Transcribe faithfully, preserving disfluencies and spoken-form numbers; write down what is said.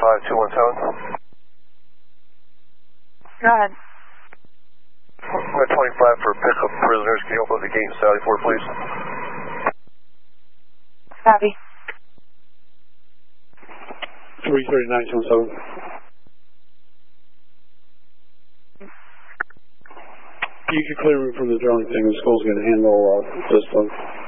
five two one seven. Go ahead. Red twenty-five for pickup prisoners. Can you open the gate in Sally Port, please? Copy. three thirty-nine two one seven. You can clear me from the drone thing. The school's going to handle uh, this one.